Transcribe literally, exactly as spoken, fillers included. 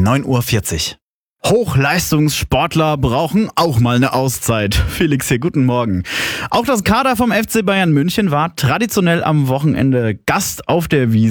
neun Uhr vierzig. Hochleistungssportler brauchen auch mal eine Auszeit. Felix hier, guten Morgen. Auch das Kader vom F C Bayern München war traditionell am Wochenende Gast auf der Wiesn.